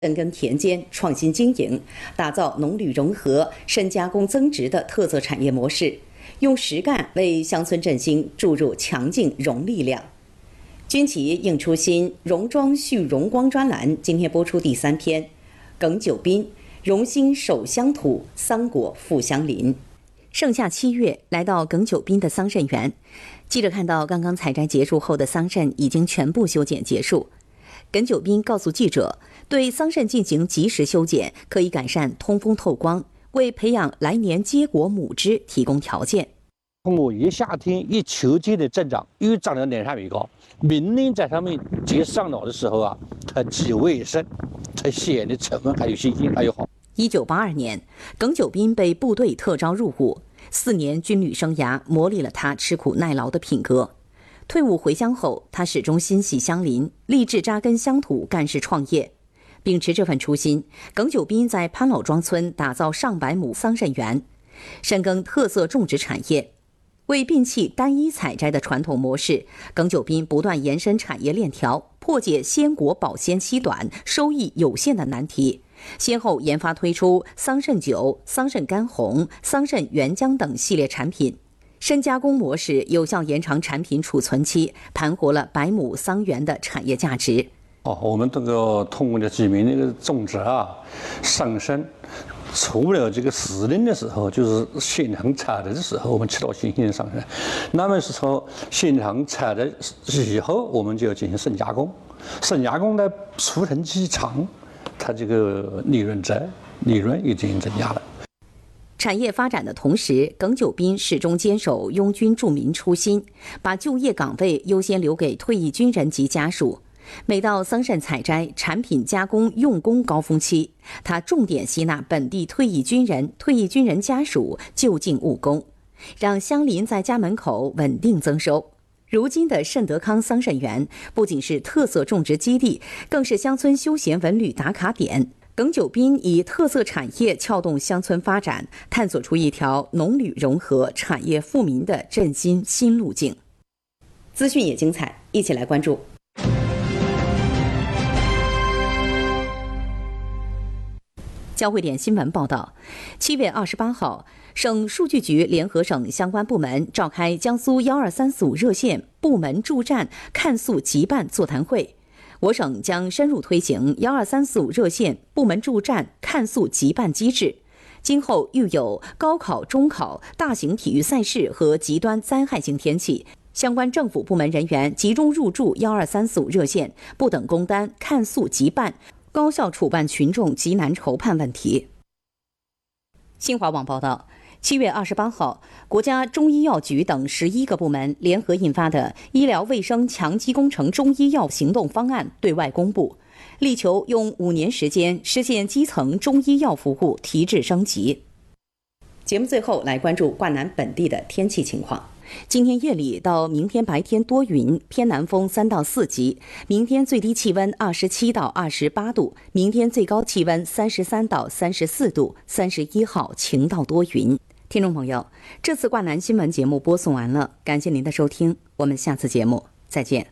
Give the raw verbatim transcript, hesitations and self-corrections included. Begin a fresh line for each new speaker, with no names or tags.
深耕田间，创新经营，打造农旅融合、深加工增值的特色产业模式，用实干为乡村振兴注入强劲融力量。军旗映初心，戎装续荣光专栏今天播出第三篇，耿九斌，荣兴守乡土，桑果富乡邻。盛夏七月，来到耿九斌的桑葚园，记者看到刚刚采摘结束后的桑葚已经全部修剪结束。耿九斌告诉记者，对桑葚进行及时修剪，可以改善通风透光，为培养来年结果母枝提供条件。
通过一夏天一秋季的增长，越长得年产越高，明年在上面结上脑的时候啊，它既卫生，它显得成分还有新鲜，还有好。
一九八二年，耿九斌被部队特招入伍，四年军旅生涯磨砺了他吃苦耐劳的品格。退伍回乡后，他始终心系乡邻，立志扎根乡土，干事创业。秉持这份初心，耿九斌在潘老庄村打造上百亩桑葚园，深耕特色种植产业。为摒弃单一采摘的传统模式，耿九斌不断延伸产业链条，破解鲜果保鲜期短、收益有限的难题。先后研发推出桑葚酒、桑葚干红、桑葚原浆等系列产品。深加工模式有效延长产品储存期，盘活了百亩桑园的产业价值。
哦，我们这个通过的几名那个种植啊，上升，除了这个时令的时候，就是现场采摘的时候，我们吃到新鲜的桑葚。那么是说现场采摘以后，我们就要进行深加工，深加工的储存期长，它这个利润值、利润也进行增加了。
产业发展的同时，耿九斌始终坚守拥军助民初心，把就业岗位优先留给退役军人及家属。每到桑葚采摘、产品加工用工高峰期，他重点吸纳本地退役军人、退役军人家属就近务工，让乡邻在家门口稳定增收。如今的慎德康桑葚园不仅是特色种植基地，更是乡村休闲文旅打卡点。耿九斌以特色产业撬动乡村发展，探索出一条农旅融合、产业富民的振兴新路径。资讯也精彩，一起来关注。交汇点新闻报道，七月二十八号，省数据局联合省相关部门召开江苏幺二三四五热线部门驻站看诉急办座谈会。我省将深入推行幺二三四五热线部门驻站看诉急办机制。今后遇有高考、中考、大型体育赛事和极端灾害性天气，相关政府部门人员集中入驻幺二三四五热线，不等工单，看诉急办，高效处办群众急难愁盼问题。新华网报道，七月二十八号，国家中医药局等十一个部门联合印发的《医疗卫生强基工程中医药行动方案》对外公布，力求用五年时间实现基层中医药服务提质升级。节目最后来关注挂南本地的天气情况。今天夜里到明天白天多云，偏南风三到四级。明天最低气温二十七到二十八度，明天最高气温三十三到三十四度。三十一号晴到多云。听众朋友，这次挂南新闻节目播送完了，感谢您的收听，我们下次节目再见。